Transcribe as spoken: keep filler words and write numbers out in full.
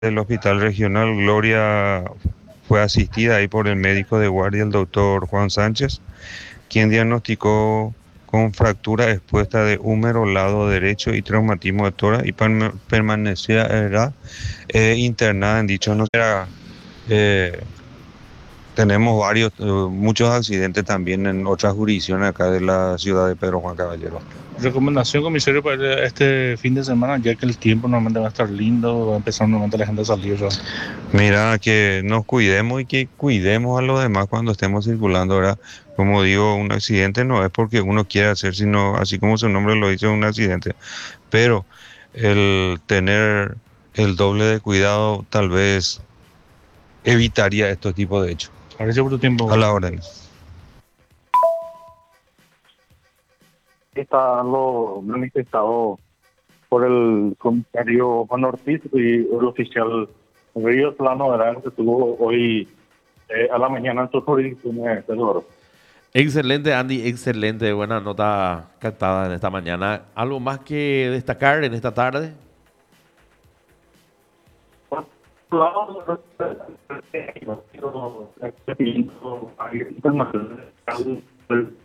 del Hospital Regional Gloria fue asistida ahí por el médico de guardia, el doctor Juan Sánchez, quien diagnosticó con fractura expuesta de húmero lado derecho y traumatismo de tórax y perma- permanecía eh, internada en dicho hospital. Eh, Tenemos varios, eh, muchos accidentes también en otras jurisdicciones acá de la ciudad de Pedro Juan Caballero. Recomendación, comisario, para este fin de semana, ya que el tiempo normalmente va a estar lindo, va a empezar normalmente la gente a salir ya. Mira, que nos cuidemos y que cuidemos a los demás cuando estemos circulando, ¿verdad? Como digo, un accidente no es porque uno quiera hacer, sino así como su nombre lo dice, un accidente. Pero el tener el doble de cuidado tal vez evitaría estos tipos de hechos. Gracias por tu A tiempo. la orden. Está lo manifestado por el comisario Juan Ortiz y el oficial Ríos Plano, ¿verdad? Que estuvo hoy eh, a la mañana en su jurisdicción de Pedro. Excelente, Andy, excelente. Buena nota captada en esta mañana. ¿Algo más que destacar en esta tarde? Por otro lado, el